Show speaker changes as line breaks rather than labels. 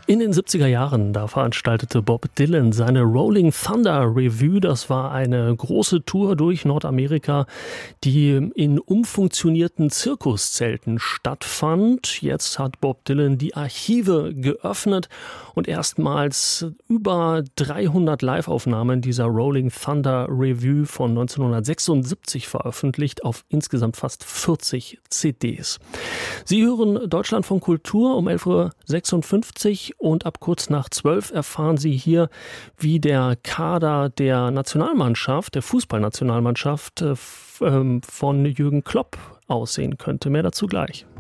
In den 70er Jahren, da veranstaltete Bob Dylan seine Rolling Thunder Revue. Das war eine große Tour durch Nordamerika, die in umfunktionierten Zirkuszelten stattfand. Jetzt hat Bob Dylan die Archive geöffnet und erstmals über 300 Live-Aufnahmen dieser Rolling Thunder Revue von 1976 veröffentlicht auf insgesamt fast 40 CDs. Sie hören Deutschlandfunk Kultur um 11.56 Uhr und ab kurz nach 12 erfahren Sie hier, wie der Kader der Nationalmannschaft, der Fußballnationalmannschaft von Jürgen Klopp aussehen könnte. Mehr dazu gleich.